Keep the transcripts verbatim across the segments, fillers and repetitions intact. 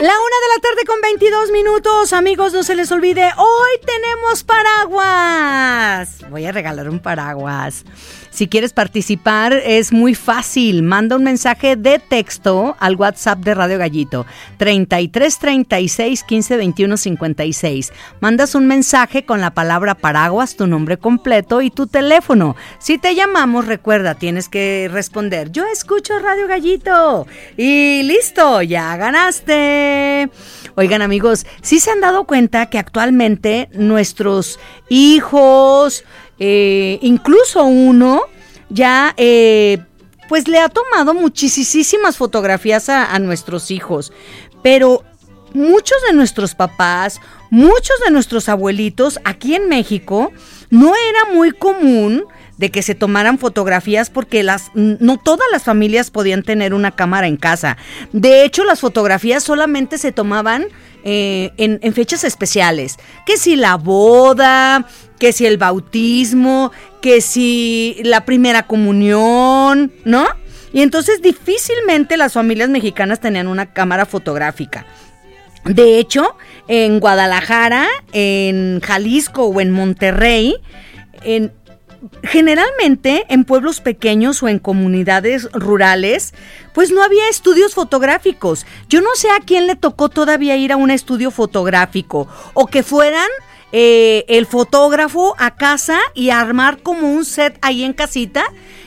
de la tarde con veintidós minutos, amigos, no se les olvide, hoy tenemos paraguas. Voy a regalar un paraguas. Si quieres participar, es muy fácil. Manda un mensaje de texto al WhatsApp de Radio Gallito, treinta y tres, treinta y seis, quince, veintiuno, cincuenta y seis. Mandas un mensaje con la palabra paraguas, tu nombre completo y tu teléfono. Si te llamamos, recuerda, tienes que responder, yo escucho Radio Gallito. Y listo, ya ganaste. Oigan, amigos, ¿sí se han dado cuenta que actualmente nuestros hijos... Eh, incluso uno ya eh, pues le ha tomado muchísimas fotografías a, a nuestros hijos, pero muchos de nuestros papás, muchos de nuestros abuelitos aquí en México no era muy común de que se tomaran fotografías porque las no todas las familias podían tener una cámara en casa. De hecho, las fotografías solamente se tomaban eh, en, en fechas especiales, que si la boda, que si el bautismo, que si la primera comunión, ¿no? Y entonces difícilmente las familias mexicanas tenían una cámara fotográfica. De hecho, en Guadalajara, en Jalisco o en Monterrey, en generalmente en pueblos pequeños o en comunidades rurales, pues no había estudios fotográficos. Yo no sé a quién le tocó todavía ir a un estudio fotográfico o que fueran eh, el fotógrafo a casa y armar como un set ahí en casita,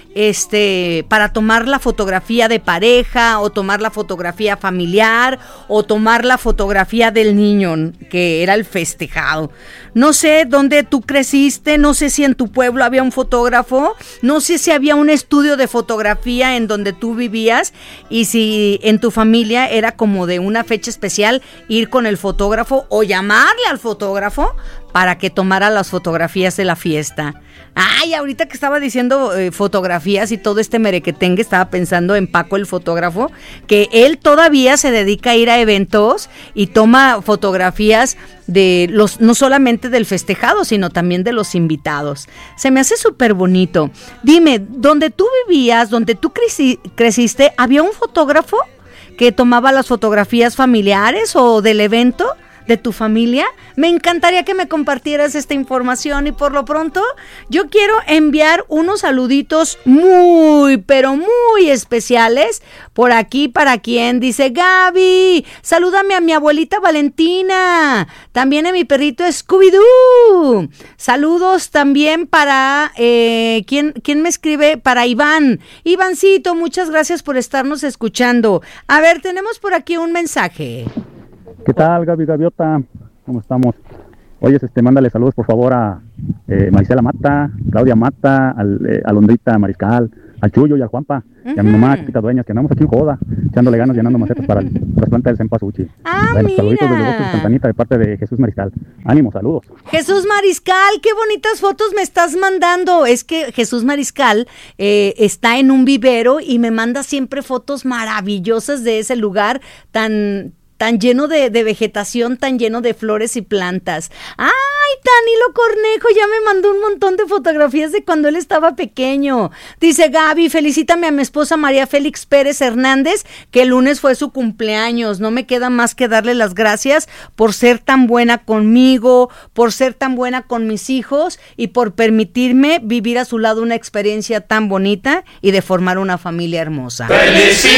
este, para tomar la fotografía de pareja o tomar la fotografía familiar o tomar la fotografía del niño que era el festejado. No sé dónde tú creciste, no sé si en tu pueblo había un fotógrafo, no sé si había un estudio de fotografía en donde tú vivías y si en tu familia era como de una fecha especial ir con el fotógrafo o llamarle al fotógrafo para que tomara las fotografías de la fiesta. Ay, ahorita que estaba diciendo eh, fotografías y todo este merequetengue, estaba pensando en Paco el fotógrafo, que él todavía se dedica a ir a eventos y toma fotografías de los, no solamente del festejado, sino también de los invitados. Se me hace súper bonito. Dime, ¿donde tú vivías, donde tú creci- creciste, había un fotógrafo que tomaba las fotografías familiares o del evento de tu familia? Me encantaría que me compartieras esta información y por lo pronto yo quiero enviar unos saluditos muy, pero muy especiales por aquí para quien dice Gaby, salúdame a mi abuelita Valentina, también a mi perrito Scooby-Doo, saludos también para, eh, ¿quién, ¿quién me escribe? Para Iván, Ivancito, muchas gracias por estarnos escuchando. A ver, tenemos por aquí un mensaje. ¿Qué tal, Gaby Gaviota? ¿Cómo estamos? Oye, este, mándale saludos por favor a eh, Marisela Mata, Claudia Mata, al, eh, a Londrita Mariscal, al Chuyo y al Juanpa, uh-huh. y a mi mamá, Chiquita Dueñas, que andamos aquí en joda, echándole ganas, llenando macetas para el trasplante del cempasúchil. Ah, bueno, mira. Saluditos desde Bosques Santanita de parte de Jesús Mariscal. Ánimo, saludos. Jesús Mariscal, qué bonitas fotos me estás mandando. Es que Jesús Mariscal eh, está en un vivero y me manda siempre fotos maravillosas de ese lugar tan... tan lleno de, de vegetación, tan lleno de flores y plantas. ¡Ay, Danilo Cornejo ya me mandó un montón de fotografías de cuando él estaba pequeño! Dice Gaby, felicítame a mi esposa María Félix Pérez Hernández, que el lunes fue su cumpleaños. No me queda más que darle las gracias por ser tan buena conmigo, por ser tan buena con mis hijos y por permitirme vivir a su lado una experiencia tan bonita y de formar una familia hermosa. ¡Felicidades!